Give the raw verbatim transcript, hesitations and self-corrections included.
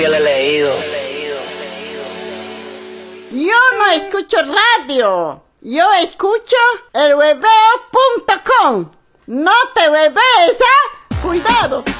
Yo le he leído. Yo no escucho radio. Yo escucho el hueveo punto com. No te huevees, ¿ah? Cuidado.